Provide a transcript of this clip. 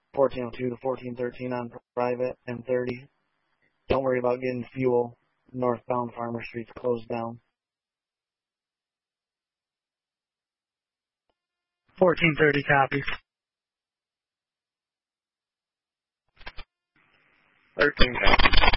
1402 to 1413 on private, and 30. Don't worry about getting fuel. Northbound Farmer Street's closed down. 1430 copies. 13 copies.